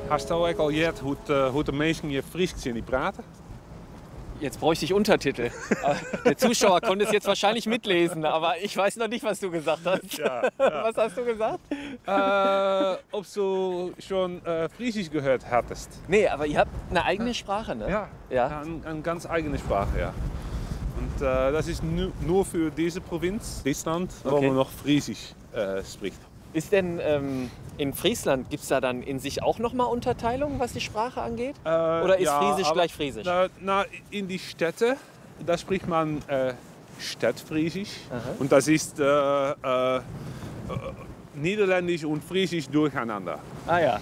Hast du auch geleerd hoe de mensen hier Friesk sind, die praten? Jetzt bräuchte ich Untertitel. Der Zuschauer konnte es jetzt wahrscheinlich mitlesen, aber ich weiß noch nicht, was du gesagt hast. Ja. Was hast du gesagt? Ob du schon Friesisch gehört hattest? Nee, aber ihr habt eine eigene Sprache, ne? Ja. Eine ganz eigene Sprache, ja. Und das ist nur für diese Provinz, Friesland, wo man noch Friesisch spricht. Ist denn in Friesland, gibt es da dann in sich auch nochmal Unterteilungen, was die Sprache angeht? Oder ist Friesisch gleich Friesisch? In die Städte, da spricht man Stadtfriesisch. Und das ist Niederländisch und Friesisch durcheinander. Ah ja.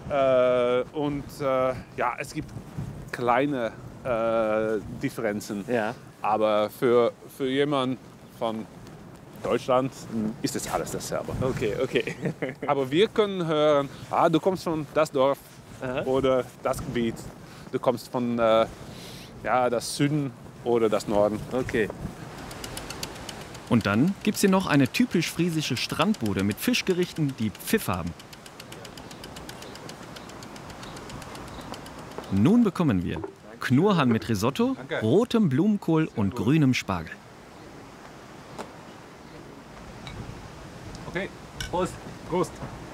Ja, es gibt kleine Differenzen. Ja. Aber für jemanden von Deutschland ist das alles dasselbe. Okay. Aber wir können hören, du kommst von das Dorf oder das Gebiet. Du kommst von das Süden oder das Norden. Okay. Und dann gibt's hier noch eine typisch friesische Strandbude mit Fischgerichten, die Pfiff haben. Nun bekommen wir Knurrhahn mit Risotto, rotem Blumenkohl und grünem Spargel. Okay, Prost. Prost.